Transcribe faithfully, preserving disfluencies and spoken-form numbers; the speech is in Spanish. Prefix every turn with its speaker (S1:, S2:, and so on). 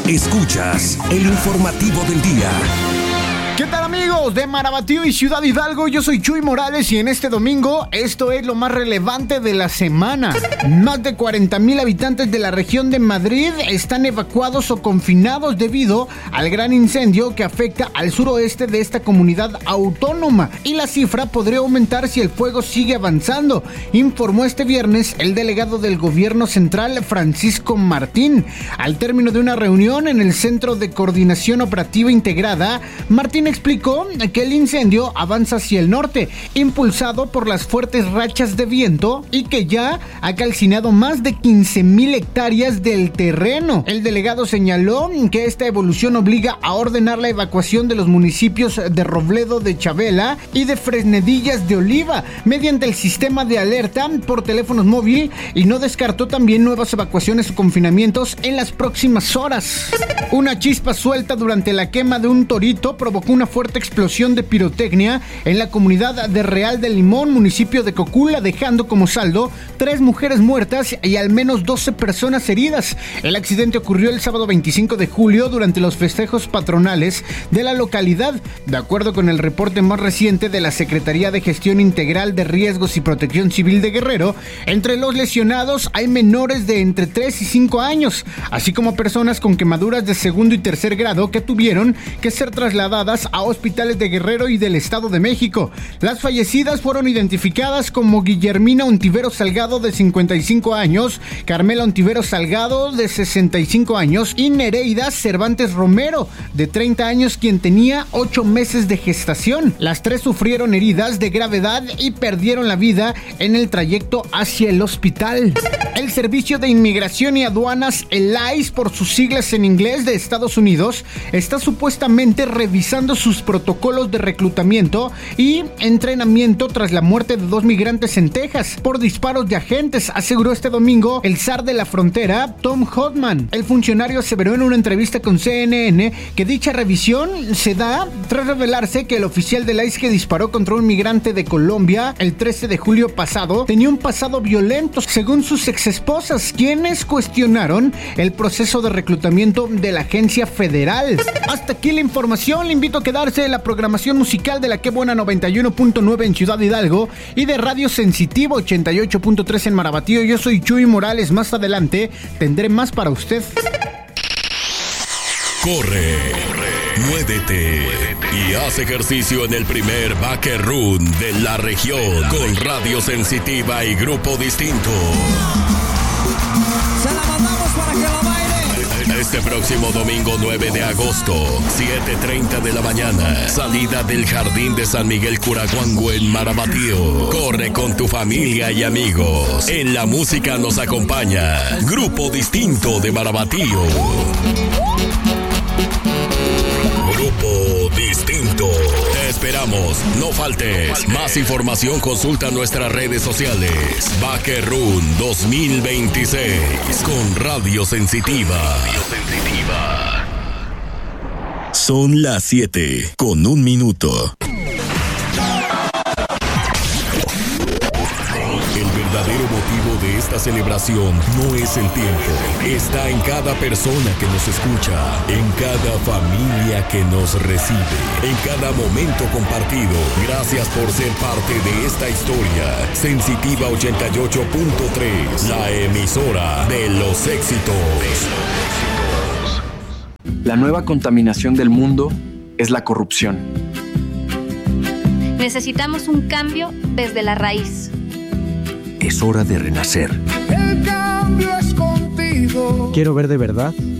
S1: Escuchas el informativo del día.
S2: ¿Qué tal, amigos de Marabatío y Ciudad Hidalgo? Yo soy Chuy Morales y en este domingo esto es lo más relevante de la semana. Más de cuarenta mil habitantes de la región de Madrid están evacuados o confinados debido al gran incendio que afecta al suroeste de esta comunidad autónoma, y la cifra podría aumentar si el fuego sigue avanzando, informó este viernes el delegado del gobierno central, Francisco Martín. Al término de una reunión en el Centro de Coordinación Operativa Integrada, Martín explicó que el incendio avanza hacia el norte, impulsado por las fuertes rachas de viento, y que ya ha calcinado más de quince mil hectáreas del terreno. El delegado señaló que esta evolución obliga a ordenar la evacuación de los municipios de Robledo de Chabela y de Fresnedillas de Oliva mediante el sistema de alerta por teléfonos móvil, y no descartó también nuevas evacuaciones o confinamientos en las próximas horas. Una chispa suelta durante la quema de un torito provocó una fuerte explosión de pirotecnia en la comunidad de Real de Limón, municipio de Cocula, dejando como saldo tres mujeres muertas y al menos doce personas heridas. El accidente ocurrió el sábado veinticinco de julio durante los festejos patronales de la localidad. De acuerdo con el reporte más reciente de la Secretaría de Gestión Integral de Riesgos y Protección Civil de Guerrero, entre los lesionados hay menores de entre tres y cinco años, así como personas con quemaduras de segundo y tercer grado que tuvieron que ser trasladadas a hospitales de Guerrero y del Estado de México. Las fallecidas fueron identificadas como Guillermina Ontivero Salgado, de cincuenta y cinco años, Carmela Ontivero Salgado, de sesenta y cinco años, y Nereida Cervantes Romero, de treinta años, quien tenía ocho meses de gestación. Las tres sufrieron heridas de gravedad y perdieron la vida en el trayecto hacia el hospital. El Servicio de Inmigración y Aduanas, el I C E, por sus siglas en inglés, de Estados Unidos, está supuestamente revisando sus protocolos de reclutamiento y entrenamiento tras la muerte de dos migrantes en Texas por disparos de agentes, aseguró este domingo el zar de la frontera, Tom Hoffman. El funcionario aseveró en una entrevista con C N N que dicha revisión se da tras revelarse que el oficial del I C E que disparó contra un migrante de Colombia el trece de julio pasado tenía un pasado violento, según sus exesposas, quienes cuestionaron el proceso de reclutamiento de la agencia federal. Hasta aquí la información. Le invito a quedarse en la programación musical de la Que Buena noventa y uno punto nueve en Ciudad Hidalgo y de Radio Sensitivo ochenta y ocho punto tres en Marabatío. Yo soy Chuy Morales. Más adelante tendré más para usted.
S1: Corre, corre, muévete, muévete y haz ejercicio en el primer Baque Run de la región con Radio Sensitiva y Grupo Distinto.
S3: Se la mandamos para que la baile.
S1: Este próximo domingo nueve de agosto, siete treinta de la mañana, salida del Jardín de San Miguel Curaguango en Marabatío. Corre con tu familia y amigos. En la música nos acompaña Grupo Distinto de Marabatío. Grupo Distinto. Te esperamos, no faltes. Más información consulta nuestras redes sociales. Baque Run dos mil veintiséis con Radio Sensitiva. Radio Sensitiva. Son las siete con un minuto. El verdadero motivo de esta celebración no es el tiempo. Está en cada persona que nos escucha, en cada familia que nos recibe, en cada momento compartido. Gracias por ser parte de esta historia. Sensitiva ochenta y ocho punto tres, la emisora de los éxitos.
S4: La nueva contaminación del mundo es la corrupción.
S5: Necesitamos un cambio desde la raíz.
S6: Es hora de renacer.
S3: El cambio es contigo.
S7: Quiero ver de verdad